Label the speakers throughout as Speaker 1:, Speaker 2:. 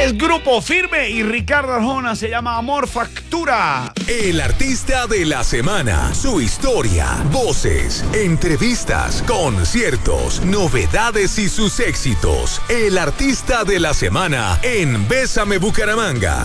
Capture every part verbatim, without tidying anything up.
Speaker 1: Es Grupo Firme y Ricardo Arjona, se llama Amor Factura.
Speaker 2: El artista de la semana, su historia, voces, entrevistas, conciertos, novedades y sus éxitos. El artista de la semana en Bésame Bucaramanga.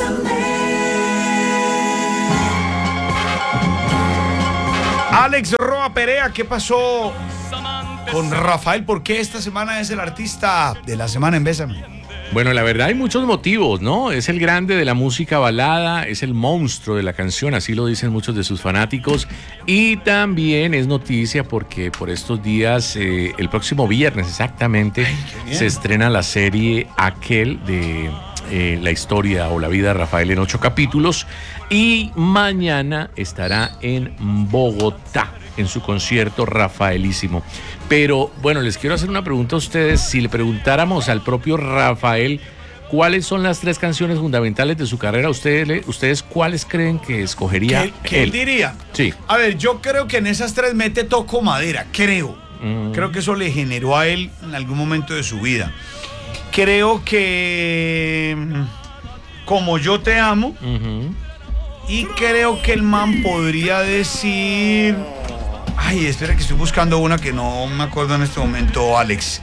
Speaker 1: Alex Roa Perea, ¿qué pasó con Rafael? ¿Por qué esta semana es el artista de la semana en Bésame?
Speaker 3: Bueno, la verdad hay muchos motivos, ¿no? Es el grande de la música balada, es el monstruo de la canción, así lo dicen muchos de sus fanáticos. Y también es noticia porque por estos días, eh, el próximo viernes exactamente, Ay, se estrena la serie Aquel de eh, la historia o la vida de Rafael en ocho capítulos. Y mañana estará en Bogotá en su concierto Rafaelísimo. Pero bueno, les quiero hacer una pregunta a ustedes. Si le preguntáramos al propio Rafael cuáles son las tres canciones fundamentales de su carrera, ustedes, ustedes ¿cuáles creen que escogería?
Speaker 1: ¿Qué, qué él diría?
Speaker 3: Sí.
Speaker 1: A ver, yo creo que en esas tres mete Toco Madera, creo. Mm. Creo que eso le generó a él en algún momento de su vida. Creo que Como Yo Te Amo. Uh-huh. Y creo que el man podría decir... Ay, espera que estoy buscando una que no me acuerdo en este momento, Alex.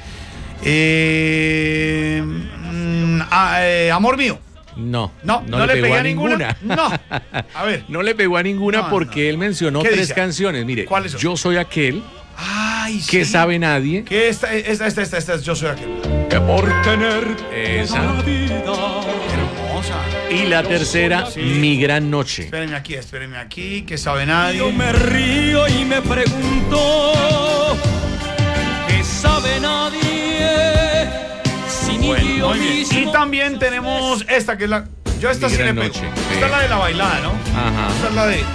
Speaker 1: Eh, mm, ah, eh, Amor Mío.
Speaker 3: No,
Speaker 1: no, no, no le, le pegué a ninguna. ninguna. No, a ver.
Speaker 3: No le pegó a ninguna no, porque no. él mencionó tres dice? canciones. Mire,
Speaker 1: ¿cuáles son?
Speaker 3: Yo Soy Aquel.
Speaker 1: Ay,
Speaker 3: ¿Qué
Speaker 1: sí.
Speaker 3: sabe nadie?
Speaker 1: ¿Qué esta, esta, esta, esta, esta, Yo Soy Aquel.
Speaker 3: Que por tener esa.
Speaker 1: Hermosa.
Speaker 3: Y la tercera, sí. Mi Gran Noche.
Speaker 1: Espérenme aquí, espérenme aquí, que sabe nadie.
Speaker 4: Yo me río y me pregunto, ¿qué sabe nadie? Sin
Speaker 1: bueno, muy bien. Y también tenemos esta que es la... Yo esta Mi sí le pego. Noche, esta sí. es la de la bailada, ¿no?
Speaker 3: Ajá.
Speaker 1: Esta es la de...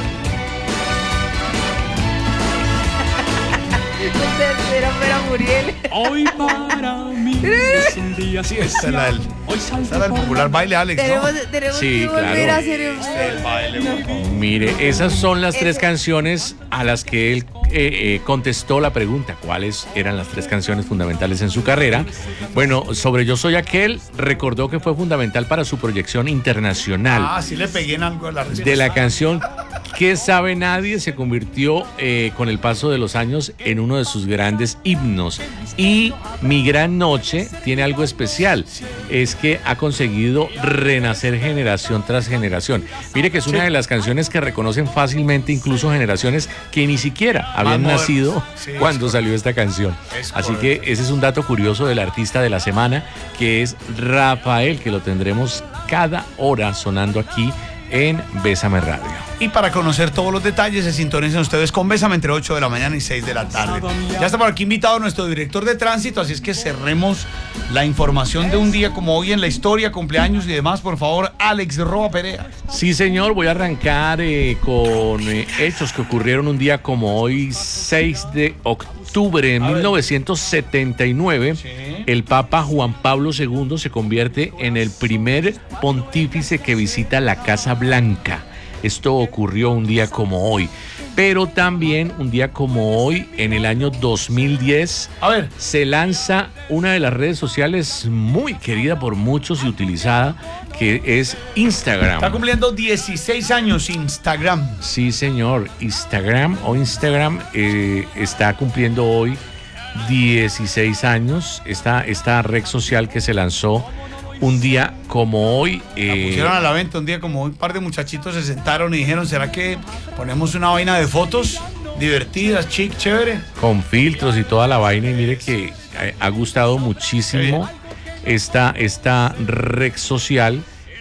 Speaker 5: Espera, Muriel.
Speaker 4: Hoy para mí es un día
Speaker 1: sí, esta es la del, esta es la del popular baile, Alex, ¿no?
Speaker 5: Tenemos, tenemos
Speaker 3: sí,
Speaker 5: que volver
Speaker 3: claro.
Speaker 5: a hacer el,
Speaker 1: el baile, por favor.
Speaker 3: Mire, esas son las tres
Speaker 5: Ese.
Speaker 3: canciones a las que él eh, eh, contestó la pregunta. ¿Cuáles eran las tres canciones fundamentales en su carrera? Bueno, sobre Yo Soy Aquel, recordó que fue fundamental para su proyección internacional.
Speaker 1: Ah, sí le pegué en algo a la respuesta.
Speaker 3: De la canción ¿Qué sabe nadie? Se convirtió eh, con el paso de los años en uno de sus grandes himnos. Y Mi Gran Noche tiene algo especial, es que ha conseguido renacer generación tras generación. Mire que es una sí. de las canciones que reconocen fácilmente incluso generaciones que ni siquiera habían Más nacido sí, cuando salió esta canción. Así correcto. que ese es un dato curioso del artista de la semana, que es Rafael, que lo tendremos cada hora sonando aquí en Bésame Radio.
Speaker 1: Y para conocer todos los detalles, se sintonicen ustedes con Bésame entre ocho de la mañana y seis de la tarde. Ya está por aquí invitado nuestro director de tránsito, así es que cerremos la información de un día como hoy en la historia, cumpleaños y demás. Por favor, Alex Roa Perea.
Speaker 3: Sí, señor, voy a arrancar eh, con eh, hechos que ocurrieron un día como hoy, seis de octubre de mil novecientos setenta y nueve. Sí. El Papa Juan Pablo segundo se convierte en el primer pontífice que visita la Casa Blanca. Esto ocurrió un día como hoy, pero también un día como hoy, en el año dos mil diez,
Speaker 1: a ver.
Speaker 3: se lanza una de las redes sociales muy querida por muchos y utilizada, que es Instagram.
Speaker 1: Está cumpliendo dieciséis años Instagram.
Speaker 3: Sí, señor, Instagram o Instagram eh, está cumpliendo hoy dieciséis años, esta, esta red social que se lanzó un día como hoy.
Speaker 1: Eh, la pusieron a la venta un día como hoy. Un par de muchachitos se sentaron y dijeron, ¿será que ponemos una vaina de fotos divertidas, chic, chévere?
Speaker 3: Con filtros y toda la vaina. Y mire que ha gustado muchísimo esta, esta red social,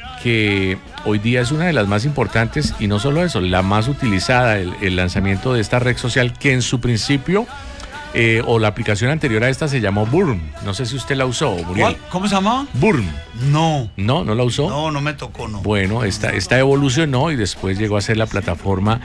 Speaker 3: que hoy día es una de las más importantes, y no solo eso, la más utilizada, el, el lanzamiento de esta red social, que en su principio Eh, o la aplicación anterior a esta se llamó Burn. No sé si usted la usó, Muriel.
Speaker 1: ¿Cómo se llama?
Speaker 3: Burn.
Speaker 1: No.
Speaker 3: ¿No? ¿No la usó?
Speaker 1: No, no me tocó, no.
Speaker 3: Bueno, esta, esta evolucionó y después llegó a ser la plataforma,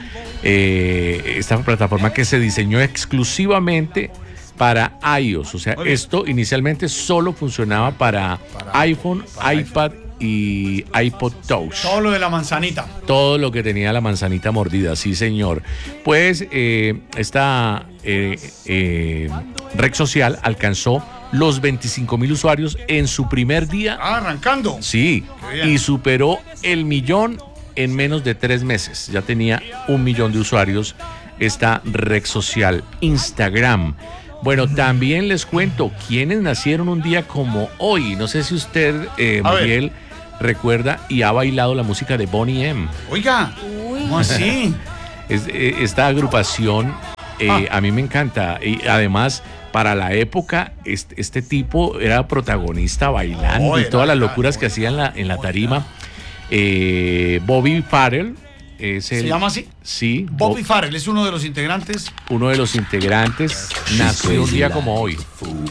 Speaker 3: eh, esta plataforma que se diseñó exclusivamente para iOS. O sea, esto inicialmente solo funcionaba para, para iPhone, para iPad iPhone. y iPod Touch.
Speaker 1: Todo lo de la manzanita.
Speaker 3: Todo lo que tenía la manzanita mordida, sí, señor. Pues eh, esta eh, eh, red social alcanzó los veinticinco mil usuarios en su primer día.
Speaker 1: Ah, arrancando.
Speaker 3: Sí, y superó el millón en menos de tres meses. Ya tenía un millón de usuarios esta red social, Instagram. Bueno, también les cuento quiénes nacieron un día como hoy. No sé si usted, eh, Muriel, recuerda y ha bailado la música de Boney M.
Speaker 1: Oiga, ¿cómo así?
Speaker 3: Es, eh, esta agrupación eh, ah. a mí me encanta. Y además, para la época, este, este tipo era protagonista bailando oh, y todas las locuras que hacía en la, en la tarima. Eh, Bobby Farrell. Es
Speaker 1: ¿Se
Speaker 3: el,
Speaker 1: llama así?
Speaker 3: Sí.
Speaker 1: Bobby Bob, Farrell es uno de los integrantes.
Speaker 3: Uno de los integrantes nació un día como hoy.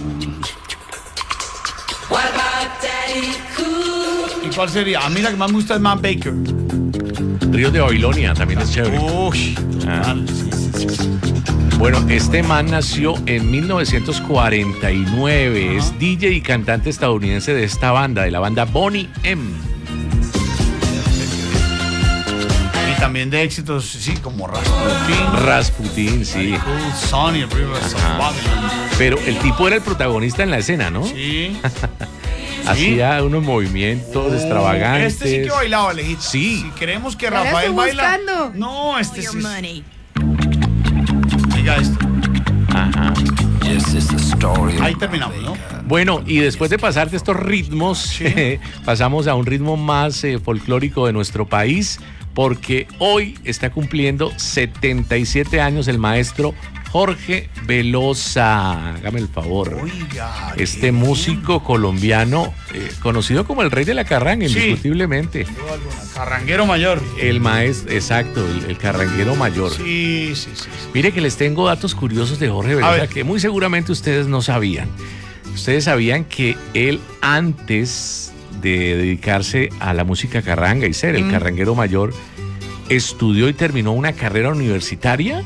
Speaker 1: ¿Y cuál sería? A mí la que más me gusta es Matt Baker.
Speaker 3: Ríos de Babilonia también es chévere.
Speaker 1: Uy,
Speaker 3: ah. Bueno, este man nació en mil novecientos cuarenta y nueve. Uh-huh. Es D J y cantante estadounidense de esta banda, de la banda Boney M.
Speaker 1: También de éxitos, sí, como Rasputin.
Speaker 3: Rasputin, sí.
Speaker 1: Cool, Sonny, Rivers of Babylon.
Speaker 3: Pero el tipo era el protagonista en la escena, ¿no?
Speaker 1: Sí.
Speaker 3: Hacía unos movimientos oh, extravagantes.
Speaker 1: Este sí que bailaba, Alejito.
Speaker 3: Sí.
Speaker 1: Si queremos que Rafael baila. No, este sí. Diga esto.
Speaker 3: Ajá.
Speaker 1: Ahí terminamos, ¿no?
Speaker 3: Bueno, y después de pasar de estos ritmos, ¿sí? eh, pasamos a un ritmo más eh, folclórico de nuestro país, porque hoy está cumpliendo setenta y siete años el maestro Jorge Velosa. Hágame el favor.
Speaker 1: Oiga,
Speaker 3: este músico bien. colombiano, eh, conocido como el rey de la carranga, sí. indiscutiblemente.
Speaker 1: Carranguero mayor.
Speaker 3: El maestro, exacto, el, el carranguero mayor.
Speaker 1: Sí, sí, sí, sí.
Speaker 3: Mire que les tengo datos curiosos de Jorge Velosa que muy seguramente ustedes no sabían. Ustedes sabían que él, antes de dedicarse a la música carranga y ser el mm. carranguero mayor, estudió y terminó una carrera universitaria.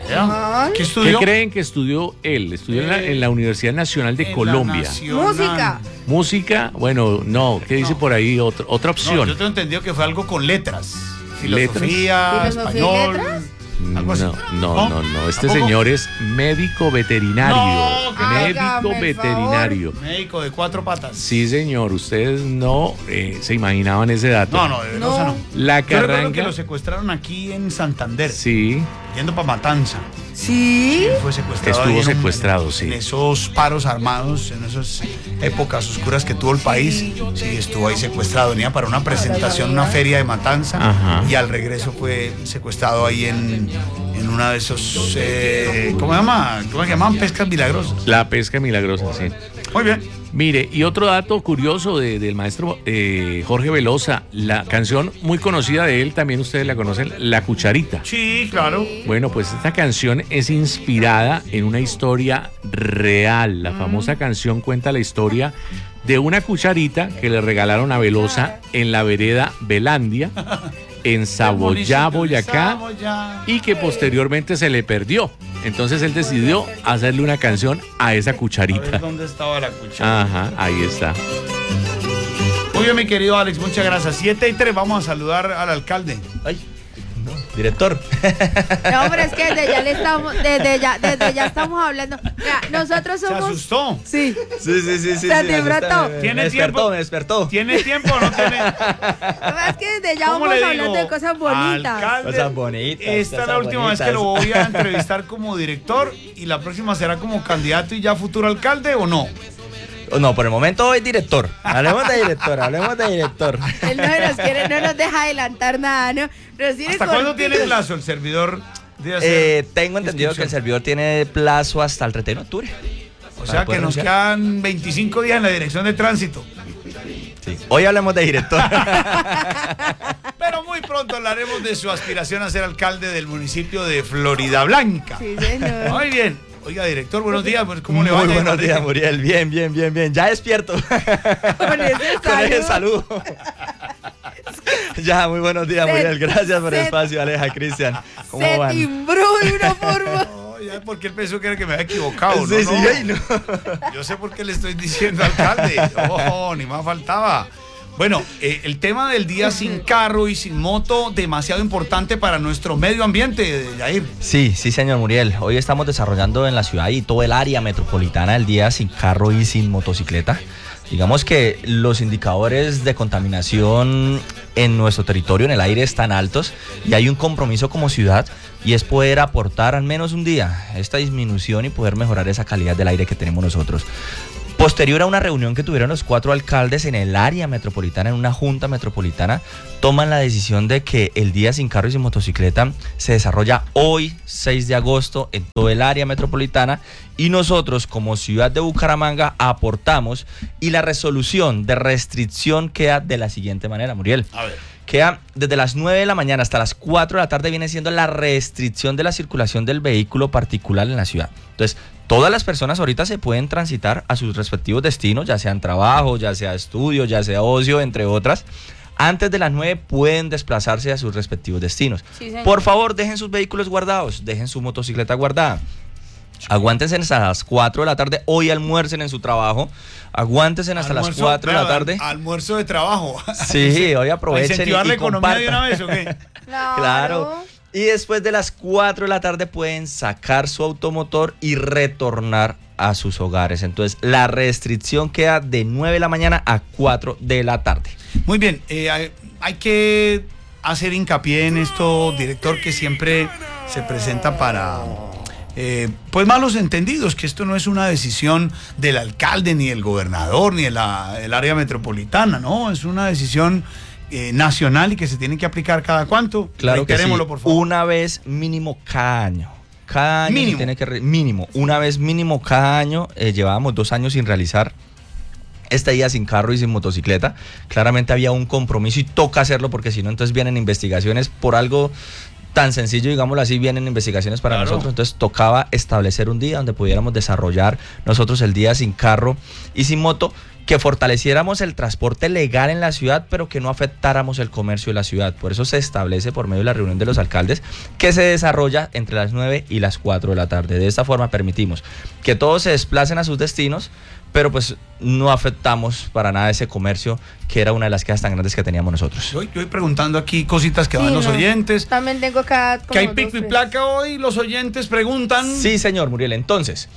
Speaker 1: ¿Qué estudió?
Speaker 3: ¿Qué creen que estudió él? Estudió eh, en, la, en la Universidad Nacional de Colombia.
Speaker 5: Música.
Speaker 3: Música, bueno, no, ¿qué dice no. por ahí? Otra, otra opción.
Speaker 1: No, yo tengo entendido que fue algo con letras. Filosofía,
Speaker 3: ¿Letras?
Speaker 1: español.
Speaker 5: ¿Letras?
Speaker 3: No, no, no, no, no. Este señor es médico veterinario.
Speaker 1: No,
Speaker 3: médico veterinario.
Speaker 1: Favor. Médico de cuatro patas.
Speaker 3: Sí, señor. Ustedes no eh, se imaginaban ese dato.
Speaker 1: No, no, de Velosa no. no.
Speaker 3: La carranga.
Speaker 1: Yo que lo secuestraron aquí en Santander.
Speaker 3: Sí.
Speaker 1: Yendo para Matanza.
Speaker 5: Sí.
Speaker 1: Sí, fue secuestrado.
Speaker 3: Estuvo
Speaker 1: en,
Speaker 3: secuestrado,
Speaker 1: en,
Speaker 3: sí.
Speaker 1: En esos paros armados, en esas épocas oscuras que tuvo el país. Sí, estuvo ahí secuestrado. Venía para una presentación, una feria de Matanza.
Speaker 3: Ajá.
Speaker 1: Y al regreso fue secuestrado ahí en, en una de esos. Eh, ¿Cómo se llama? ¿Cómo se llaman? Pescas milagrosas.
Speaker 3: La pesca milagrosa, sí.
Speaker 1: Muy bien.
Speaker 3: Mire, y otro dato curioso de, del maestro eh, Jorge Velosa, la canción muy conocida de él, también ustedes la conocen, La Cucharita.
Speaker 1: Sí, claro.
Speaker 3: Bueno, pues esta canción es inspirada en una historia real. La famosa canción cuenta la historia de una cucharita que le regalaron a Velosa en la vereda Belandia, en Saboyá, Boyacá, y que posteriormente se le perdió. Entonces él decidió hacerle una canción a esa cucharita.
Speaker 1: A ver dónde estaba la cucharita.
Speaker 3: Ajá, ahí está.
Speaker 1: Muy bien, mi querido Alex, muchas gracias. siete y tres, vamos a saludar al alcalde.
Speaker 6: Ay, no, director.
Speaker 5: No, pero es que desde ya le estamos, desde ya, desde ya estamos hablando. Mira, nosotros somos.
Speaker 1: ¿Se asustó?
Speaker 5: Sí.
Speaker 6: Sí, sí, sí, sí.
Speaker 5: Se despertó.
Speaker 6: Me,
Speaker 1: ¿Tiene
Speaker 6: me despertó,
Speaker 1: tiempo?
Speaker 6: me despertó.
Speaker 1: ¿Tiene tiempo o no tiene?
Speaker 5: Es que desde ya vamos hablando de cosas bonitas.
Speaker 1: Alcalde,
Speaker 6: cosas bonitas.
Speaker 1: Esta es la última
Speaker 6: bonitas.
Speaker 1: vez que lo voy a entrevistar como director y la próxima será como candidato y ya futuro alcalde, ¿o no?
Speaker 6: No, por el momento es director. Hablemos de director, hablemos de director.
Speaker 5: Él no nos quiere, no nos deja adelantar nada, ¿no?
Speaker 1: ¿Hasta cuándo tiene plazo el servidor de hacer
Speaker 6: eh, Tengo entendido que el servidor tiene plazo hasta el treinta y uno de octubre.
Speaker 1: O sea que nos quedan veinticinco días en la dirección de tránsito.
Speaker 6: Sí. Hoy hablemos de director.
Speaker 1: Pero muy pronto hablaremos de su aspiración a ser alcalde del municipio de Floridablanca.
Speaker 5: Sí, señor.
Speaker 1: Muy bien. Oiga, director, buenos días. ¿Cómo le va?
Speaker 6: Muy buenos días, Muriel. Bien, bien, bien, bien. Ya despierto.
Speaker 5: Con ese
Speaker 6: Con ese saludo. Ya, muy buenos días,
Speaker 5: se,
Speaker 6: Muriel. Gracias por
Speaker 5: se,
Speaker 6: el espacio, Aleja, Cristian. ¿Cómo
Speaker 5: se
Speaker 6: van?
Speaker 5: timbró de una forma.
Speaker 1: No, ya porque él pensó que era que me había equivocado.
Speaker 6: Sí,
Speaker 1: no,
Speaker 6: sí,
Speaker 1: no.
Speaker 6: no.
Speaker 1: Yo sé por qué le estoy diciendo alcalde. No, ni más faltaba. Bueno, eh, el tema del día sin carro y sin moto, demasiado importante para nuestro medio ambiente, Yair.
Speaker 6: Sí, sí, señor Muriel. Hoy estamos desarrollando en la ciudad y todo el área metropolitana el día sin carro y sin motocicleta. Digamos que los indicadores de contaminación en nuestro territorio, en el aire, están altos y hay un compromiso como ciudad y es poder aportar al menos un día esta disminución y poder mejorar esa calidad del aire que tenemos nosotros. Posterior a una reunión que tuvieron los cuatro alcaldes en el área metropolitana, en una junta metropolitana, toman la decisión de que el día sin carro y sin motocicleta se desarrolla hoy, seis de agosto, en todo el área metropolitana, y nosotros como ciudad de Bucaramanga aportamos y la resolución de restricción queda de la siguiente manera, Muriel.
Speaker 1: A ver.
Speaker 6: Queda desde las nueve de la mañana hasta las cuatro de la tarde, viene siendo la restricción de la circulación del vehículo particular en la ciudad. Entonces, todas las personas ahorita se pueden transitar a sus respectivos destinos, ya sean trabajo, ya sea estudio, ya sea ocio, entre otras. Antes de las nueve pueden desplazarse a sus respectivos destinos. Sí, por favor, dejen sus vehículos guardados, dejen su motocicleta guardada. Aguántense hasta las cuatro de la tarde, hoy almuercen en su trabajo, aguántense hasta almuerzo, las cuatro de la tarde.
Speaker 1: Almuerzo de trabajo.
Speaker 6: Sí, hoy aprovechen
Speaker 1: incentivar
Speaker 6: y,
Speaker 1: la
Speaker 6: y
Speaker 1: economía
Speaker 6: compartan.
Speaker 1: de una vez, ¿o qué?
Speaker 5: Claro.
Speaker 6: Claro. Y después de las cuatro de la tarde pueden sacar su automotor y retornar a sus hogares. Entonces, la restricción queda de nueve de la mañana a cuatro de la tarde.
Speaker 1: Muy bien, eh, hay, hay que hacer hincapié en esto, director, que siempre se presenta para... Eh, pues malos entendidos, que esto no es una decisión del alcalde, ni del gobernador, ni del área metropolitana, ¿no? Es una decisión eh, nacional y que se tiene que aplicar cada cuánto.
Speaker 6: Claro que sí,
Speaker 1: por favor.
Speaker 6: Una vez mínimo cada año. Cada año
Speaker 1: mínimo.
Speaker 6: Tiene que re- mínimo, una vez mínimo cada año. Eh, llevábamos dos años sin realizar este día sin carro y sin motocicleta. Claramente había un compromiso y toca hacerlo porque si no, entonces vienen investigaciones por algo tan sencillo, digámoslo así, vienen investigaciones para claro. nosotros, entonces tocaba establecer un día donde pudiéramos desarrollar nosotros el día sin carro y sin moto, que fortaleciéramos el transporte legal en la ciudad, pero que no afectáramos el comercio de la ciudad. Por eso se establece por medio de la reunión de los alcaldes que se desarrolla entre las nueve y las cuatro de la tarde. De esta forma permitimos que todos se desplacen a sus destinos, pero pues no afectamos para nada ese comercio que era una de las quejas tan grandes que teníamos nosotros.
Speaker 1: Yo, yo voy preguntando aquí cositas que sí, van los no. oyentes.
Speaker 5: También tengo acá...
Speaker 1: Que hay pico y placa hoy, los oyentes preguntan.
Speaker 6: Sí, señor Muriel, entonces...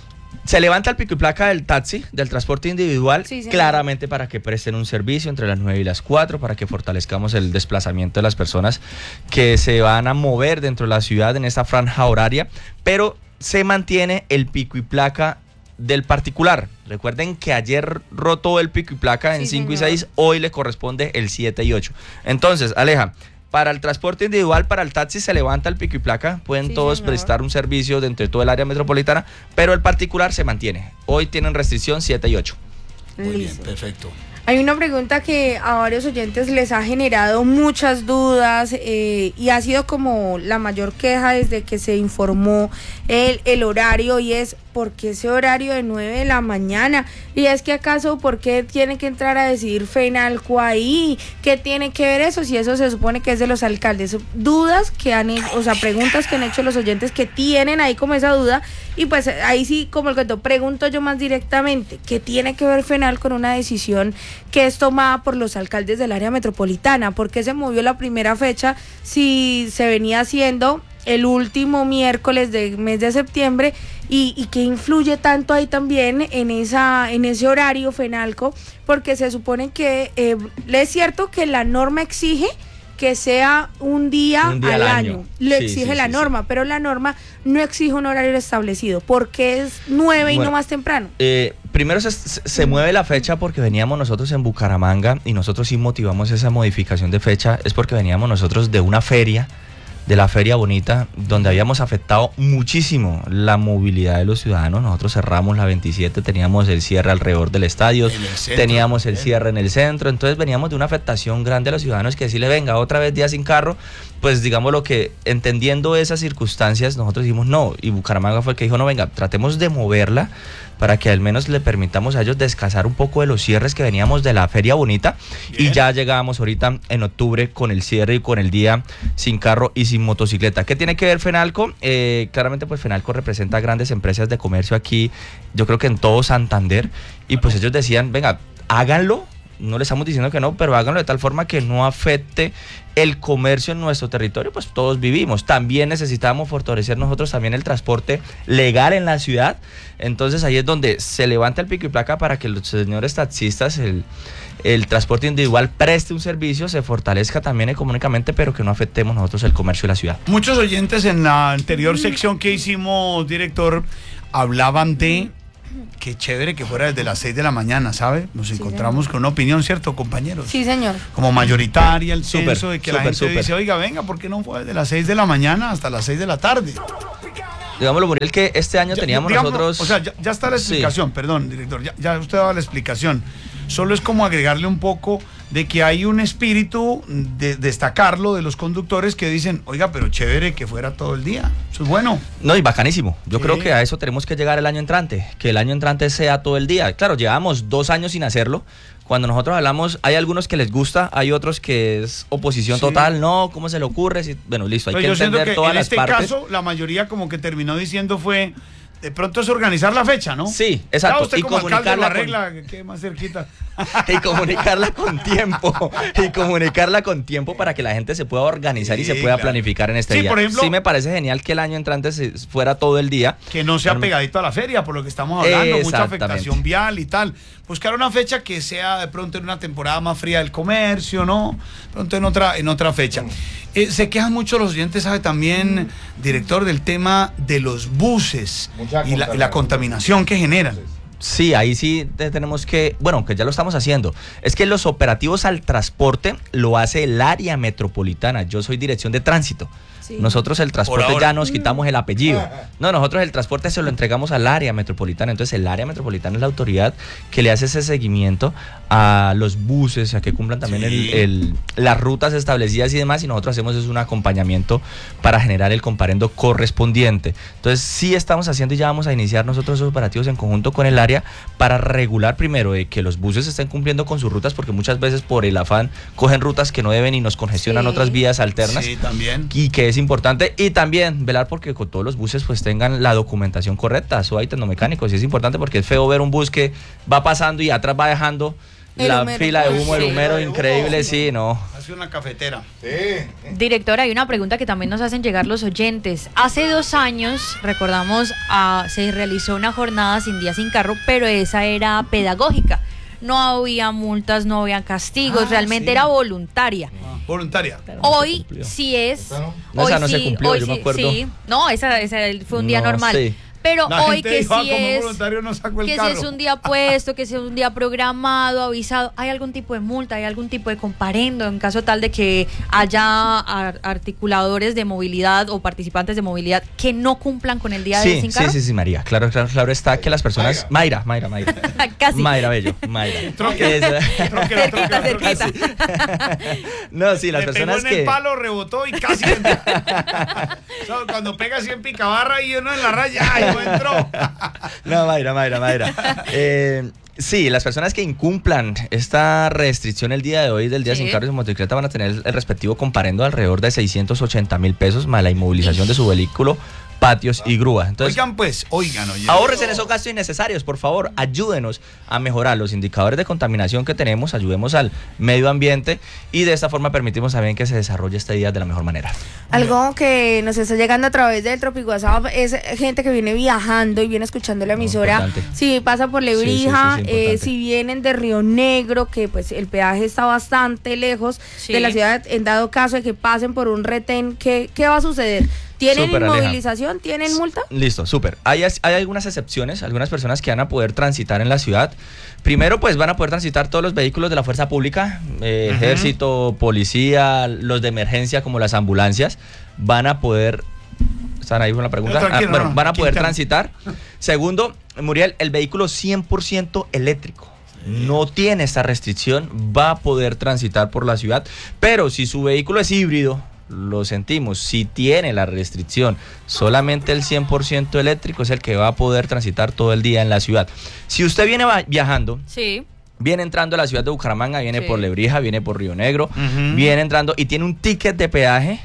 Speaker 6: Se levanta el pico y placa del taxi, del transporte individual, sí, claramente para que presten un servicio entre las nueve y las cuatro, para que fortalezcamos el desplazamiento de las personas que se van a mover dentro de la ciudad en esta franja horaria, pero se mantiene el pico y placa del particular. Recuerden que ayer rotó el pico y placa en sí, cinco señor. Y seis, hoy le corresponde el siete y ocho. Entonces, Aleja, para el transporte individual, para el taxi se levanta el pico y placa, pueden sí, todos señor. prestar un servicio dentro de todo el área metropolitana, pero el particular se mantiene. Hoy tienen restricción siete y ocho.
Speaker 1: Muy bien, perfecto.
Speaker 5: Hay una pregunta que a varios oyentes les ha generado muchas dudas eh, y ha sido como la mayor queja desde que se informó el, el horario, y es ¿por qué ese horario de nueve de la mañana? Y es que acaso ¿por qué tiene que entrar a decidir Fenalco ahí? ¿Qué tiene que ver eso si eso se supone que es de los alcaldes? Dudas que han hecho, o sea, preguntas que han hecho los oyentes que tienen ahí como esa duda, y pues ahí sí, como el cuento, pregunto yo más directamente, ¿qué tiene que ver Fenalco con una decisión que es tomada por los alcaldes del área metropolitana? ¿Por qué se movió la primera fecha si se venía haciendo el último miércoles del mes de septiembre? ¿Y, y qué influye tanto ahí también en esa en ese horario Fenalco? Porque se supone que eh, es cierto que la norma exige que sea un día, un día al, al año, año. Lo sí, exige sí, la sí, norma, sí. Pero la norma no exige un horario establecido. ¿Por qué es nueve bueno, y no más temprano?
Speaker 6: Eh, primero se, se mueve la fecha porque veníamos nosotros en Bucaramanga, y nosotros sí motivamos esa modificación de fecha, es porque veníamos nosotros de una feria, de la Feria Bonita, donde habíamos afectado muchísimo la movilidad de los ciudadanos. Nosotros cerramos la veintisiete, teníamos el cierre alrededor del estadio, el centro, teníamos el cierre en el centro, entonces veníamos de una afectación grande a los ciudadanos, que decirle, venga, otra vez día sin carro, pues digamos lo que, entendiendo esas circunstancias, nosotros dijimos no, y Bucaramanga fue el que dijo, no, venga, tratemos de moverla, para que al menos le permitamos a ellos descansar un poco de los cierres que veníamos de la Feria Bonita. Bien. Y ya llegábamos ahorita en octubre con el cierre y con el día sin carro y sin motocicleta. ¿Qué tiene que ver Fenalco? Eh, claramente pues Fenalco representa grandes empresas de comercio aquí, yo creo que en todo Santander, y pues ellos decían, venga, háganlo, no le estamos diciendo que no, pero háganlo de tal forma que no afecte el comercio en nuestro territorio, pues todos vivimos. También necesitamos fortalecer nosotros también el transporte legal en la ciudad. Entonces ahí es donde se levanta el pico y placa para que los señores taxistas, el, el transporte individual preste un servicio, se fortalezca también económicamente, pero que no afectemos nosotros el comercio de la ciudad.
Speaker 1: Muchos oyentes en la anterior sección que hicimos, director, hablaban de qué chévere que fuera desde las seis de la mañana, ¿sabe? Nos sí, encontramos señor. Con una opinión, ¿cierto, compañeros?
Speaker 5: Sí, señor.
Speaker 1: Como mayoritaria el
Speaker 6: super,
Speaker 1: censo de que
Speaker 6: super,
Speaker 1: la gente
Speaker 6: super.
Speaker 1: dice, oiga, venga, ¿por qué no fue desde las seis de la mañana hasta las seis de la tarde?
Speaker 6: Digámoslo, Muriel, que este año
Speaker 1: ya,
Speaker 6: teníamos
Speaker 1: digamos,
Speaker 6: nosotros...
Speaker 1: O sea, ya, ya está la explicación, sí. Perdón, director, ya, ya usted daba la explicación. Solo es como agregarle un poco de que hay un espíritu de destacarlo de los conductores que dicen, oiga, pero chévere que fuera todo el día. Eso es bueno.
Speaker 6: No, y bacanísimo. Yo
Speaker 1: sí.
Speaker 6: creo que a eso tenemos que llegar el año entrante, que el año entrante sea todo el día. Claro, llevamos dos años sin hacerlo. Cuando nosotros hablamos, hay algunos que les gusta, hay otros que es oposición sí. total. No, ¿cómo se le ocurre? Si, bueno, listo, hay
Speaker 1: pero
Speaker 6: que
Speaker 1: yo
Speaker 6: entender
Speaker 1: que
Speaker 6: todas
Speaker 1: en
Speaker 6: las
Speaker 1: este
Speaker 6: partes.
Speaker 1: caso, la mayoría como que terminó diciendo fue... De pronto es organizar la fecha, ¿no?
Speaker 6: Sí, exacto.
Speaker 1: Ya usted
Speaker 6: y
Speaker 1: como alcalde lo arregla,
Speaker 6: con...
Speaker 1: que quede más cerquita.
Speaker 6: y comunicarla con tiempo. Y comunicarla con tiempo para que la gente se pueda organizar sí, y se pueda claro. planificar en este
Speaker 1: sí,
Speaker 6: día.
Speaker 1: Por ejemplo,
Speaker 6: sí, me parece genial que el año entrante se fuera todo el día.
Speaker 1: Que no sea pegadito a la feria, por lo que estamos hablando. Mucha afectación vial y tal. Buscar una fecha que sea de pronto en una temporada más fría del comercio, ¿no? Pronto en otra, en otra fecha. Eh, se quejan mucho los oyentes, sabe también, director, del tema de los buses y la, y la contaminación que generan.
Speaker 6: Sí, ahí sí tenemos que, bueno, que ya lo estamos haciendo. Es que los operativos al transporte lo hace el área metropolitana. Yo soy dirección de tránsito. Sí. Nosotros el transporte ya nos quitamos el apellido. No, nosotros el transporte se lo entregamos al área metropolitana. Entonces el área metropolitana es la autoridad que le hace ese seguimiento a los buses, a que cumplan también sí. el, el, las rutas establecidas y demás. Y nosotros hacemos es un acompañamiento para generar el comparendo correspondiente. Entonces sí estamos haciendo y ya vamos a iniciar nosotros esos operativos en conjunto con el área para regular primero de que los buses estén cumpliendo con sus rutas, porque muchas veces por el afán cogen rutas que no deben y nos congestionan sí. otras vías alternas.
Speaker 1: Sí, también.
Speaker 6: Y que es importante, y también velar porque con todos los buses pues tengan la documentación correcta. Eso hay tecnomecánicos y es importante porque es feo ver un bus que va pasando y atrás va dejando el la humero, fila de humo, sí. el humero increíble, sí, no.
Speaker 1: Hace una cafetera.
Speaker 7: Sí. Director, hay una pregunta que también nos hacen llegar los oyentes. Hace dos años, recordamos, uh, se realizó una jornada sin día sin carro, pero esa era pedagógica. No había multas, no había castigos, ah, realmente sí. era voluntaria.
Speaker 1: Ah, voluntaria.
Speaker 7: Hoy sí es.
Speaker 6: No,
Speaker 7: hoy
Speaker 6: esa no
Speaker 7: sí,
Speaker 6: se cumplió,
Speaker 7: hoy
Speaker 6: yo
Speaker 7: sí,
Speaker 6: me acuerdo.
Speaker 7: Sí, no, esa, esa fue un día
Speaker 6: no,
Speaker 7: normal.
Speaker 6: Sí.
Speaker 7: Pero
Speaker 1: la
Speaker 7: hoy que
Speaker 1: dijo,
Speaker 7: sí
Speaker 1: ah,
Speaker 7: es,
Speaker 1: voluntario no sacó el
Speaker 7: que
Speaker 1: carro.
Speaker 7: si es un día puesto, que si es un día programado, avisado, ¿hay algún tipo de multa, hay algún tipo de comparendo en caso tal de que haya ar articuladores de movilidad o participantes de movilidad que no cumplan con el día
Speaker 6: sí,
Speaker 7: de sin carro?
Speaker 6: Sí, sí, sí, María. Claro, claro, claro está que las personas... Mayra, Mayra, Mayra.
Speaker 7: Casi.
Speaker 6: Mayra Bello, Mayra.
Speaker 1: Troquera, troquera,
Speaker 7: cerquita, cerquita.
Speaker 6: No, sí, las
Speaker 1: Le
Speaker 6: personas
Speaker 1: pegó
Speaker 6: que...
Speaker 1: en el palo, rebotó y casi entró. So, cuando pega así en picabarra y uno en la raya, ¡ay, no entró!
Speaker 6: No, Mayra, Mayra, Mayra. Eh, sí, las personas que incumplan esta restricción el día de hoy del día sí. sin carros de motocicleta van a tener el respectivo comparendo alrededor de seiscientos ochenta mil pesos más la inmovilización de su vehículo, patios y grúa. Entonces,
Speaker 1: oigan pues, oigan, oigan.
Speaker 6: Ahórrense en esos gastos innecesarios, por favor, ayúdenos a mejorar los indicadores de contaminación que tenemos, ayudemos al medio ambiente y de esta forma permitimos también que se desarrolle este día de la mejor manera.
Speaker 5: Algo que nos está llegando a través del Tropic WhatsApp es gente que viene viajando y viene escuchando la emisora. No, si pasa por Lebrija, sí, sí, sí, eh, si vienen de Río Negro, que pues el peaje está bastante lejos sí. de la ciudad, en dado caso de que pasen por un retén, ¿qué, qué va a suceder? ¿Tienen super inmovilización? Aleja. ¿Tienen multa?
Speaker 6: Listo, súper. Hay, hay algunas excepciones, algunas personas que van a poder transitar en la ciudad. Primero, pues van a poder transitar todos los vehículos de la fuerza pública, eh, uh-huh. ejército, policía, los de emergencia como las ambulancias, van a poder... ¿Están ahí con la pregunta? Ah, bueno, van a poder transitar. Segundo, Muriel, el vehículo cien por ciento eléctrico. No tiene esta restricción, va a poder transitar por la ciudad, pero si su vehículo es híbrido, lo sentimos, si tiene la restricción, solamente el cien por ciento eléctrico es el que va a poder transitar todo el día en la ciudad. Si usted viene viajando,
Speaker 7: sí.
Speaker 6: viene entrando a la ciudad de Bucaramanga, viene sí. por Lebrija, viene por Río Negro,
Speaker 1: uh-huh.
Speaker 6: viene entrando y tiene un ticket de peaje,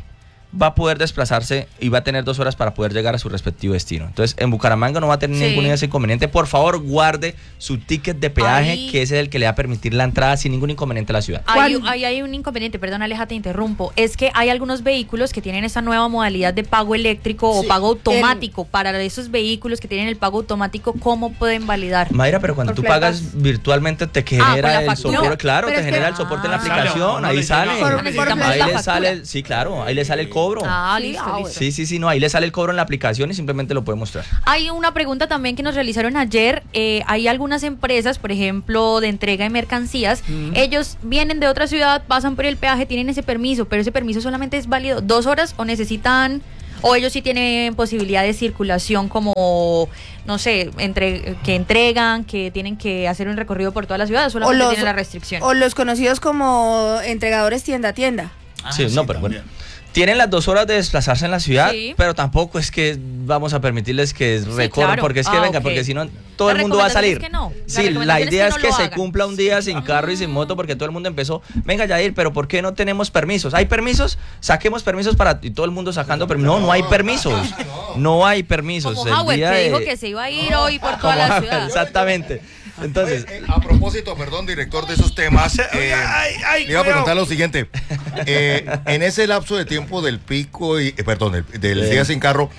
Speaker 6: va a poder desplazarse y va a tener dos horas para poder llegar a su respectivo destino. Entonces, en Bucaramanga no va a tener
Speaker 7: Sí.
Speaker 6: ningún inconveniente. Por favor, guarde su ticket de peaje,
Speaker 7: Ahí-
Speaker 6: que ese es el que le va a permitir la entrada sin ningún inconveniente a la ciudad.
Speaker 7: Hay,
Speaker 5: ¿Cuál?
Speaker 7: hay, hay un inconveniente, perdón Aleja, te interrumpo. Es que hay algunos vehículos que tienen esta nueva modalidad de pago eléctrico o
Speaker 1: Sí.
Speaker 7: pago automático. Para esos vehículos que tienen el pago automático, ¿cómo pueden validar?
Speaker 6: Mayra, pero cuando
Speaker 5: Por
Speaker 6: tú
Speaker 5: placas.
Speaker 6: pagas virtualmente te
Speaker 7: Ah, con
Speaker 6: genera
Speaker 7: la
Speaker 6: el
Speaker 7: factura.
Speaker 6: soporte,
Speaker 5: No,
Speaker 6: claro,
Speaker 5: pero
Speaker 6: te
Speaker 5: es que-
Speaker 6: genera el soporte en la
Speaker 7: Ah.
Speaker 6: aplicación,
Speaker 1: Sale, no
Speaker 6: ahí
Speaker 1: le
Speaker 6: sale.
Speaker 1: llega.
Speaker 5: Por-
Speaker 7: Necesitamos
Speaker 5: por
Speaker 6: Ahí
Speaker 7: la
Speaker 6: le
Speaker 7: factura.
Speaker 6: sale, sí, claro, ahí le sale el cobro.
Speaker 7: Ah,
Speaker 5: Sí,
Speaker 7: listo,
Speaker 5: ah,
Speaker 7: listo.
Speaker 5: bueno.
Speaker 6: Sí, sí, sí, no, ahí le sale el cobro en la aplicación y simplemente lo puede mostrar.
Speaker 7: Hay una pregunta también que nos realizaron ayer. Eh, hay algunas empresas, por ejemplo, de entrega de mercancías. Ellos vienen de otra ciudad, pasan por el peaje, tienen ese permiso, pero ese permiso solamente es válido dos horas o necesitan, o ellos sí tienen posibilidad de circulación como, no sé, entre, que entregan, que tienen que hacer un recorrido por toda la ciudad, o solamente tienen la restricción.
Speaker 5: o los conocidos como entregadores tienda a tienda.
Speaker 1: Ah,
Speaker 6: sí, no, pero
Speaker 1: también.
Speaker 6: bueno. Tienen las dos horas de desplazarse en la ciudad,
Speaker 7: Sí.
Speaker 6: pero tampoco es que vamos a permitirles que recorran,
Speaker 7: claro.
Speaker 6: porque es que
Speaker 7: Ah,
Speaker 6: venga,
Speaker 7: ok.
Speaker 6: porque si no, todo
Speaker 7: La
Speaker 6: el mundo va a
Speaker 7: recomendación
Speaker 6: salir.
Speaker 7: es que no. La
Speaker 6: Sí, la
Speaker 7: recomendación es
Speaker 6: idea
Speaker 7: que
Speaker 6: es
Speaker 7: no
Speaker 6: que
Speaker 7: lo
Speaker 6: se
Speaker 7: hagan.
Speaker 6: cumpla un día sin carro y sin moto, porque todo el mundo empezó, venga Yair, pero ¿por qué no tenemos permisos? ¿Hay permisos? Saquemos permisos para, y todo el mundo sacando permisos. No, no hay permisos. No hay permisos.
Speaker 7: Como
Speaker 6: El
Speaker 7: Howard,
Speaker 6: día
Speaker 7: que
Speaker 6: de-
Speaker 7: dijo que se iba a ir hoy por toda
Speaker 6: Como
Speaker 7: la
Speaker 6: Howard,
Speaker 7: ciudad.
Speaker 6: exactamente. Entonces,
Speaker 8: Eh, a propósito, perdón, director, de esos temas,
Speaker 1: Ay,
Speaker 8: eh,
Speaker 1: ay, ay,
Speaker 8: le iba a
Speaker 1: cuidado.
Speaker 8: preguntar lo siguiente. Eh, en ese lapso de tiempo del pico, y, eh, perdón, del, del
Speaker 6: Eh.
Speaker 8: día sin carro,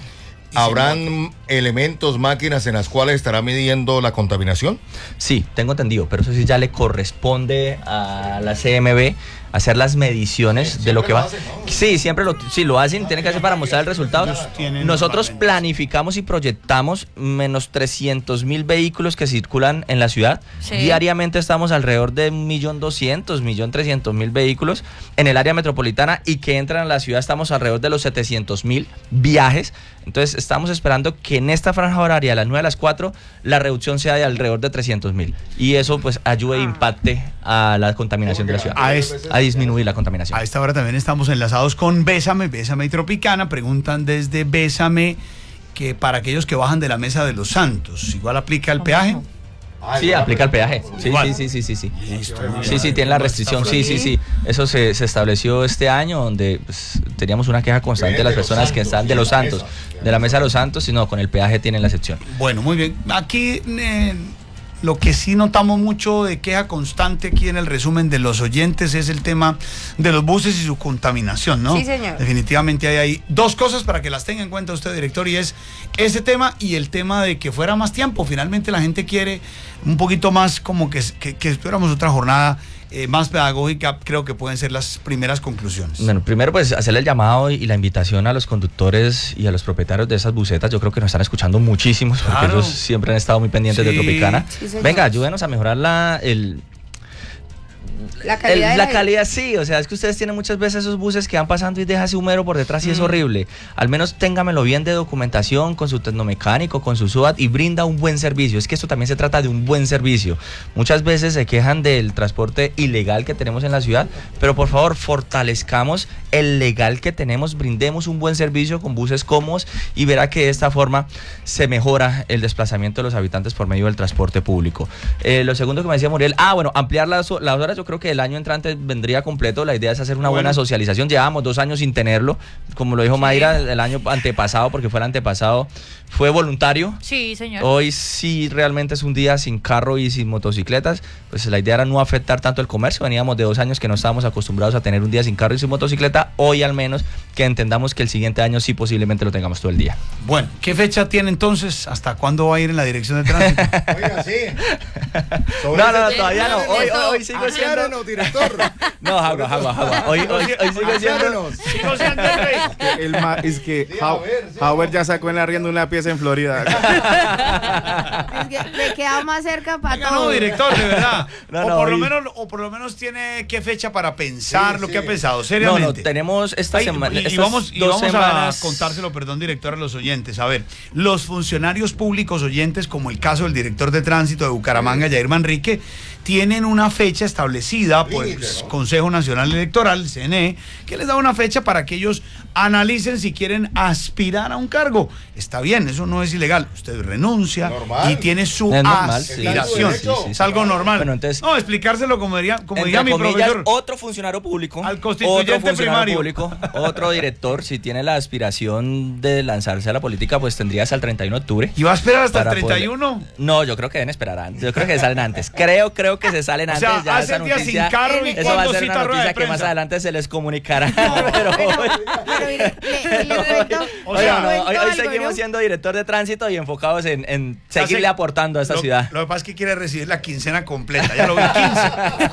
Speaker 8: ¿habrán elementos, máquinas en las cuales estará midiendo la contaminación?
Speaker 6: sí, tengo entendido, pero eso sí ya le corresponde a la C M B hacer las mediciones de lo que
Speaker 8: lo
Speaker 6: va.
Speaker 8: hacen, ¿no?
Speaker 6: Sí, siempre lo, sí, lo hacen, tienen que hacer para mostrar el resultado.
Speaker 1: Ellos tienen
Speaker 6: Nosotros
Speaker 1: normalmente.
Speaker 6: planificamos y proyectamos menos trescientos mil vehículos que circulan en la ciudad.
Speaker 7: Sí.
Speaker 6: Diariamente estamos alrededor de un millón doscientos, un millón trescientos mil vehículos en el área metropolitana, y que entran a la ciudad estamos alrededor de los setecientos mil viajes. Entonces estamos esperando que en esta franja horaria, a las nueve a las cuatro, la reducción sea de alrededor de trescientos mil. Y eso pues ayude e impacte a la contaminación de la ciudad.
Speaker 1: A es-
Speaker 6: A disminuir la contaminación.
Speaker 1: A esta hora también estamos enlazados con Bésame, Bésame y Tropicana. Preguntan desde Bésame que para aquellos que bajan de la Mesa de los Santos, ¿igual aplica el peaje?
Speaker 6: Sí, aplica el peaje. Sí,
Speaker 1: Igual.
Speaker 6: sí, sí, sí, sí, sí.
Speaker 1: Listo.
Speaker 6: Sí, sí, tiene la restricción. Sí, sí, sí. Eso se, se estableció este año, donde pues, teníamos una queja constante de las personas que están de los santos, de la Mesa de los Santos, y no, con el peaje tienen la excepción.
Speaker 1: Bueno, muy bien. Aquí eh, lo que sí notamos mucho de queja constante aquí en el resumen de los oyentes es el tema de los buses y su contaminación, ¿no?
Speaker 5: Sí, señor.
Speaker 1: Definitivamente hay ahí dos cosas para que las tenga en cuenta usted, director, y es ese tema y el tema de que fuera más tiempo. Finalmente la gente quiere un poquito más, como que, que, que esperamos otra jornada eh, más pedagógica. Creo que pueden ser las primeras conclusiones.
Speaker 6: Bueno, primero pues hacerle el llamado y la invitación a los conductores y a los propietarios de esas busetas. Yo creo que nos están escuchando muchísimos, porque
Speaker 1: Claro.
Speaker 6: ellos siempre han estado muy pendientes de
Speaker 1: Sí.
Speaker 6: Tropicana.
Speaker 5: Sí, señor.
Speaker 6: Venga, ayúdenos a mejorar la, el,
Speaker 5: La
Speaker 6: El-
Speaker 5: calidad de
Speaker 6: la
Speaker 5: la-
Speaker 6: calidad, sí, o sea, es que ustedes tienen muchas veces esos buses que van pasando y deja ese humero por detrás y es horrible. Al menos téngamelo bien de documentación, con su tecnomecánico, con su SOAT, y brinda un buen servicio. Es que esto también se trata de un buen servicio. Muchas veces se quejan del transporte ilegal que tenemos en la ciudad, pero por favor fortalezcamos el legal que tenemos, brindemos un buen servicio con buses cómodos, y verá que de esta forma se mejora el desplazamiento de los habitantes por medio del transporte público. Eh, lo segundo que me decía Muriel, ah, bueno, ampliar las, las horas. Yo creo que el año entrante vendría completo. La idea es hacer una
Speaker 1: Bueno.
Speaker 6: buena socialización. Llevábamos dos años sin tenerlo, como lo dijo Mayra, el año antepasado, porque fue el antepasado, fue voluntario.
Speaker 7: Sí, señor.
Speaker 6: Hoy sí realmente es un día sin carro y sin motocicletas. Pues la idea era no afectar tanto el comercio. Veníamos de dos años que no estábamos acostumbrados a tener un día sin carro y sin motocicleta. Hoy al menos que entendamos que el siguiente año sí posiblemente lo tengamos todo el día.
Speaker 1: Bueno, ¿qué fecha tiene entonces? ¿Hasta cuándo va a ir en la dirección de tránsito?
Speaker 8: Oiga, sí.
Speaker 6: No, no, no, todavía no. Hoy, hoy, hoy sigo siendo...
Speaker 8: Aclárenos, director.
Speaker 6: No, Jagua, Jagua, Jagua. Hoy, hoy, hoy sigo siendo...
Speaker 8: Aclárenos.
Speaker 1: Sigo siendo el rey.
Speaker 9: El ma- es que
Speaker 8: Sí, a
Speaker 9: How-
Speaker 8: ver, sí.
Speaker 9: Howard ya sacó en la rienda una pieza en Florida.
Speaker 5: Es que le queda más cerca para
Speaker 1: Venga,
Speaker 5: todo.
Speaker 1: no, director, de verdad.
Speaker 6: No,
Speaker 1: o,
Speaker 6: no,
Speaker 1: por lo
Speaker 6: hoy-
Speaker 1: menos, o por lo menos tiene qué fecha para pensar
Speaker 8: Sí,
Speaker 1: lo
Speaker 8: sí.
Speaker 1: que ha pensado,
Speaker 6: No,
Speaker 1: seriamente.
Speaker 6: no, tenemos esta
Speaker 1: Ay,
Speaker 6: semana...
Speaker 1: y, y
Speaker 6: estas
Speaker 1: vamos, y
Speaker 6: dos
Speaker 1: vamos
Speaker 6: semanas-
Speaker 1: a contárselo, perdón, director, a los oyentes. A ver, los funcionarios públicos oyentes, como el caso del director de tránsito de Bucaramanga, Yair Manrique, tienen una fecha establecida por el
Speaker 8: Límite, ¿no?
Speaker 1: Consejo Nacional Electoral, C N E, que les da una fecha para que ellos analicen si quieren aspirar a un cargo. Está bien, eso no es ilegal. Usted renuncia normal. y tiene su es normal, aspiración. Sí, sí, sí, sí, es algo normal. Bueno, entonces, no, explicárselo como diría, como diría mi comillas, profesor.
Speaker 6: Otro funcionario público,
Speaker 1: al constituyente
Speaker 6: otro
Speaker 1: primario.
Speaker 6: Público, otro director, si tiene la aspiración de lanzarse a la política, pues tendría hasta el treinta y uno de octubre.
Speaker 1: ¿Y va a esperar hasta el treinta y uno?
Speaker 6: Poder... No, yo creo que deben esperar antes. Yo creo que salen antes. Creo, creo que se salen antes.
Speaker 1: O sea,
Speaker 6: ya
Speaker 1: hace
Speaker 6: esa
Speaker 1: días
Speaker 6: noticia,
Speaker 1: sin carro y
Speaker 6: eso va a ser una noticia que más adelante se les comunicará. No, pero, pero mire, le, le, le cuento, o sea, no, hoy, hoy seguimos siendo director de tránsito y enfocados en, en seguirle o sea, aportando a esta
Speaker 1: lo,
Speaker 6: ciudad.
Speaker 1: Lo que pasa es que quiere recibir la quincena completa, ya lo vi, quince.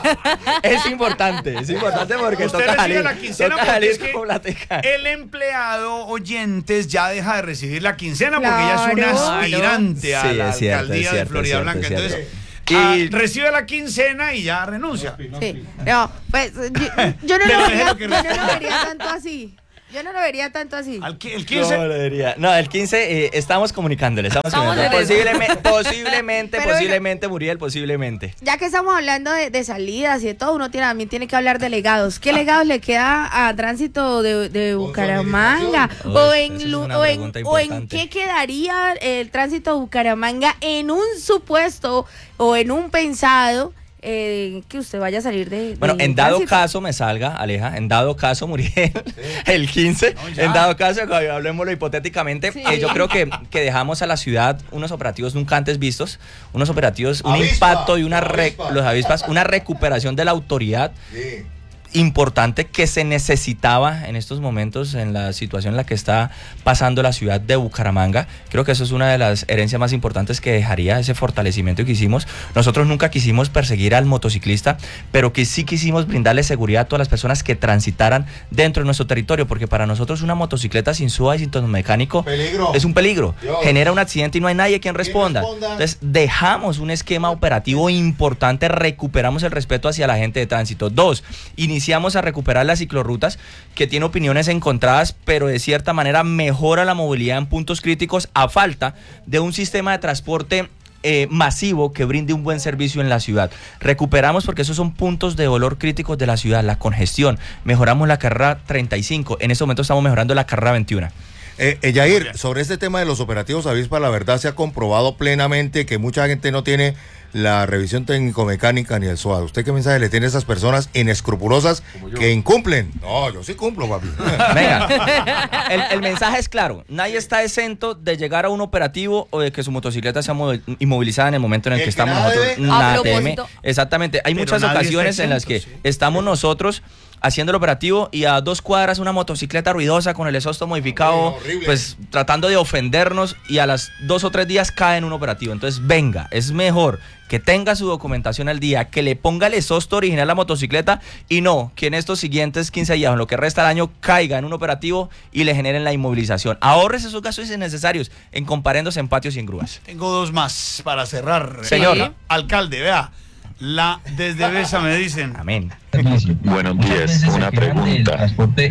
Speaker 6: Es importante, es importante porque
Speaker 1: usted
Speaker 6: toca
Speaker 1: recibe
Speaker 6: salir,
Speaker 1: la quincena
Speaker 6: toca
Speaker 1: porque es que el empleado oyentes ya deja de recibir la quincena porque claro, ya es un aspirante claro. a la sí, cierto, alcaldía cierto, de Florida cierto, Blanca. Cierto. Entonces, y ah, recibe la quincena y ya renuncia.
Speaker 5: Sí. No, pues yo, yo, no, lo vería, yo no lo vería tanto así. Yo no lo vería tanto así.
Speaker 1: ¿El quince?
Speaker 6: No, lo vería. No, el quince eh, estamos comunicándole. Estamos comunicando. Posiblemente, posiblemente, Pero posiblemente, Muriel, posiblemente.
Speaker 5: Ya que estamos hablando de, de salidas y de todo, uno tiene, también tiene que hablar de legados. ¿Qué legados le queda a Tránsito de, de Bucaramanga? Uy, o en, o, en, o en qué quedaría el Tránsito de Bucaramanga en un supuesto o en un pensado Eh, que usted vaya a salir de, de
Speaker 6: bueno, en dado tránsito. Caso me salga, Aleja, en dado caso, Muriel, sí. el quince, no, en dado caso, hablemoslo hipotéticamente, sí. eh, yo creo que, que dejamos a la ciudad unos operativos nunca antes vistos, unos operativos, un avispa, impacto y una re, los avispas, una recuperación de la autoridad. Sí. Importante que se necesitaba en estos momentos en la situación en la que está pasando la ciudad de Bucaramanga. Creo que eso es una de las herencias más importantes que dejaría ese fortalecimiento que hicimos. Nosotros nunca quisimos perseguir al motociclista, pero que sí quisimos brindarle seguridad a todas las personas que transitaran dentro de nuestro territorio, porque para nosotros una motocicleta sin S U A y sin tono mecánico peligro. Es un peligro. Dios. Genera un accidente y no hay nadie quien responda. responda. Entonces dejamos un esquema operativo importante, recuperamos el respeto hacia la gente de tránsito. Dos, iniciamos Iniciamos a recuperar las ciclorrutas, que tiene opiniones encontradas, pero de cierta manera mejora la movilidad en puntos críticos a falta de un sistema de transporte eh, masivo que brinde un buen servicio en la ciudad. Recuperamos porque esos son puntos de dolor críticos de la ciudad, la congestión. Mejoramos la carrera treinta y cinco, en este momento estamos mejorando la carrera veintiuno.
Speaker 8: Eh, eh, Yair, sobre este tema de los operativos avispa, la verdad se ha comprobado plenamente que mucha gente no tiene la revisión técnico-mecánica ni el S O A. ¿Usted qué mensaje le tiene a esas personas inescrupulosas que incumplen? No, yo sí cumplo, papi.
Speaker 6: Venga, el, el mensaje es claro. Nadie está exento de llegar a un operativo o de que su motocicleta sea inmovilizada en el momento en el, el que, que estamos nosotros. Nada teme. Exactamente. Hay Pero muchas ocasiones exento, en las que sí. estamos nosotros haciendo el operativo y a dos cuadras una motocicleta ruidosa con el exhausto modificado, horrible, pues tratando de ofendernos, y a las dos o tres días cae en un operativo. Entonces venga, es mejor que tenga su documentación al día, que le ponga el exhausto original a la motocicleta y no que en estos siguientes quince días, en lo que resta del año, caiga en un operativo y le generen la inmovilización. Ahorres esos gastos innecesarios en comparándose en patios y en grúas.
Speaker 1: Tengo dos más para cerrar.
Speaker 6: Señor.
Speaker 1: Eh, alcalde, vea. La desde Besa me dicen.
Speaker 6: Amén.
Speaker 10: Buenos días, una pregunta.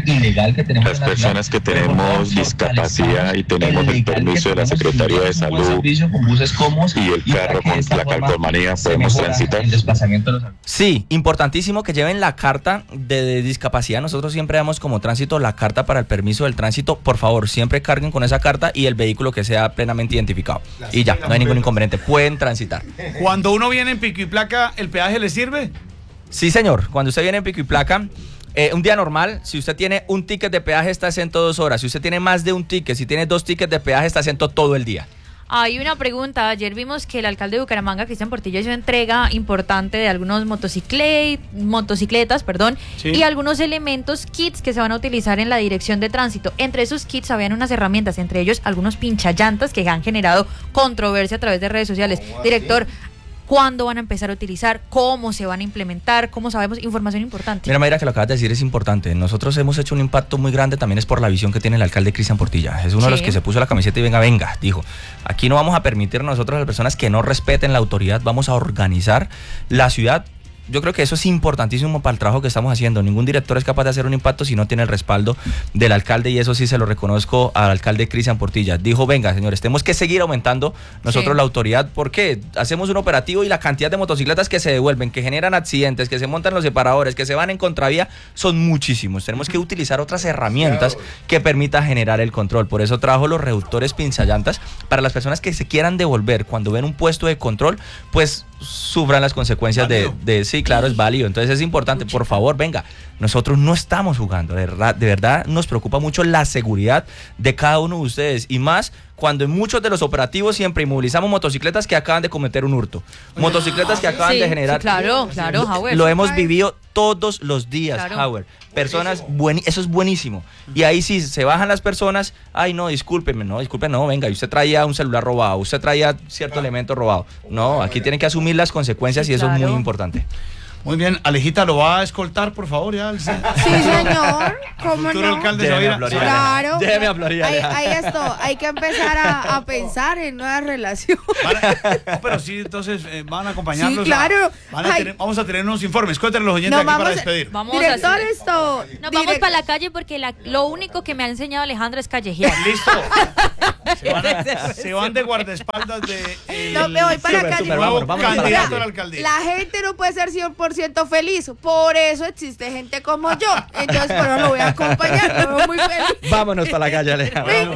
Speaker 10: Las personas que tenemos discapacidad y tenemos el permiso de la Secretaría de Salud y el carro con la calcomanía, ¿podemos transitar?
Speaker 6: Sí, importantísimo que lleven la carta de, de discapacidad. Nosotros siempre damos como tránsito la carta para el permiso del tránsito. Por favor, siempre carguen con esa carta y el vehículo que sea plenamente identificado. Y ya, no hay ningún inconveniente, pueden transitar.
Speaker 1: Cuando uno viene en pico y placa, ¿el peaje le sirve?
Speaker 6: Sí, señor. Cuando usted viene en pico y placa, eh, un día normal, si usted tiene un ticket de peaje, está exento dos horas. Si usted tiene más de un ticket, si tiene dos tickets de peaje, está exento todo el día.
Speaker 7: Hay una pregunta. Ayer vimos que el alcalde de Bucaramanga, Cristian Portilla, hizo una entrega importante de algunos motociclet, motocicletas perdón, sí. y algunos elementos, kits que se van a utilizar en la dirección de tránsito. Entre esos kits habían unas herramientas, entre ellos algunos pinchallantas que han generado controversia a través de redes sociales. Director, ¿cuándo van a empezar a utilizar? ¿Cómo se van a implementar? ¿Cómo sabemos? Información importante.
Speaker 6: Mira, Mayra, que lo acabas de decir es importante. Nosotros hemos hecho un impacto muy grande, también es por la visión que tiene el alcalde Cristian Portilla. Es uno sí. de los que se puso la camiseta y venga, venga, dijo, aquí no vamos a permitir nosotros a las personas que no respeten la autoridad, vamos a organizar la ciudad yo creo que eso es importantísimo para el trabajo que estamos haciendo. Ningún director es capaz de hacer un impacto si no tiene el respaldo del alcalde, y eso sí se lo reconozco al alcalde Cristian Portilla. Dijo, venga, señores, tenemos que seguir aumentando nosotros sí. la autoridad, porque hacemos un operativo y la cantidad de motocicletas que se devuelven, que generan accidentes, que se montan los separadores, que se van en contravía, son muchísimos. Tenemos que utilizar otras herramientas que permitan generar el control. Por eso trabajo los reductores pinzallantas para las personas que se quieran devolver cuando ven un puesto de control, pues sufran las consecuencias de, de sí, claro, es válido. Entonces es importante, por favor, venga, nosotros no estamos jugando, de verdad, de verdad nos preocupa mucho la seguridad de cada uno de ustedes, y más cuando en muchos de los operativos siempre inmovilizamos motocicletas que acaban de cometer un hurto, motocicletas que acaban
Speaker 7: sí,
Speaker 6: de generar...
Speaker 7: Sí, claro, claro, Howard.
Speaker 6: Lo hemos vivido todos los días,
Speaker 7: claro.
Speaker 6: Howard. Personas, buen, eso es buenísimo. Y ahí sí, se bajan las personas, ay no, discúlpeme, no, discúlpeme, no, venga, y usted traía un celular robado, usted traía cierto elemento robado. No, aquí tienen que asumir las consecuencias, sí, y eso claro. es muy importante.
Speaker 1: Muy bien, Alejita, ¿lo va a escoltar, por favor? Ya,
Speaker 5: sí, señor, ¿cómo
Speaker 1: futuro
Speaker 5: no?
Speaker 1: alcalde
Speaker 6: Déjeme
Speaker 1: a
Speaker 6: Florida,
Speaker 5: claro.
Speaker 6: Déjeme a Florida.
Speaker 5: Ahí, ahí esto, hay que empezar a, a pensar en nuevas relaciones.
Speaker 1: A, pero sí, entonces eh, van a acompañarlos.
Speaker 5: Sí, claro.
Speaker 1: A, van a tener, vamos a tener unos informes. Cuéntenle a los oyentes
Speaker 5: no,
Speaker 1: aquí para despedir.
Speaker 7: Vamos
Speaker 5: Director,
Speaker 7: a hacer,
Speaker 5: esto.
Speaker 7: Nos
Speaker 5: direct...
Speaker 7: vamos para la calle porque la, lo único que me ha enseñado Alejandra es callejear.
Speaker 1: Listo. Se van, a, se van de guardaespaldas de. El,
Speaker 5: no, me voy para
Speaker 6: super,
Speaker 5: la calle.
Speaker 6: Super, vamos, vamos
Speaker 1: candidato
Speaker 6: para
Speaker 1: a la alcaldía.
Speaker 5: La gente no puede ser cien por ciento feliz. Por eso existe gente como yo. Entonces, por eso lo voy a acompañar. Me veo muy feliz.
Speaker 6: Vámonos para la calle, Alejandra.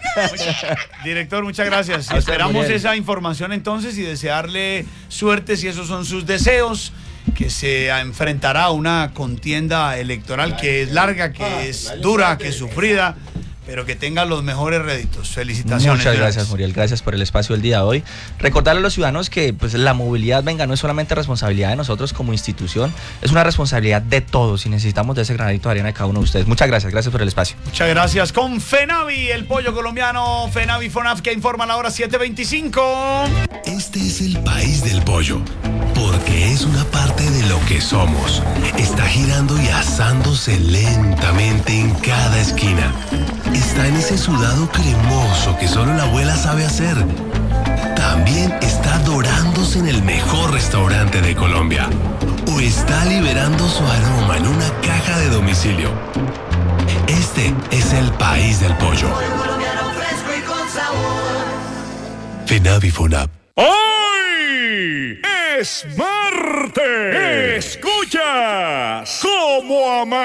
Speaker 1: Director, muchas gracias. Esperamos esa información entonces y desearle suerte si esos son sus deseos, que se enfrentará a una contienda electoral que es larga, que es dura, que es sufrida, pero que tenga los mejores réditos. Felicitaciones.
Speaker 6: Muchas gracias, Muriel. Gracias por el espacio del día de hoy. Recordarle a los ciudadanos que pues, la movilidad, venga, no es solamente responsabilidad de nosotros como institución, es una responsabilidad de todos y necesitamos de ese granito de arena de cada uno de ustedes. Muchas gracias. Gracias por el espacio.
Speaker 1: Muchas gracias. Con FENAVI, el pollo colombiano, FENAVI FONAF, que informa a la hora siete veinticinco.
Speaker 2: Este es el país del pollo, porque es una parte de lo que somos. Está girando y asándose lentamente en cada esquina. Está en ese sudado cremoso que solo la abuela sabe hacer. También está dorándose en el mejor restaurante de Colombia. O está liberando su aroma en una caja de domicilio. Este es el país del pollo. FENAVI FONAP.
Speaker 11: ¡Hoy es martes! ¡Escuchas! ¿Cómo amar?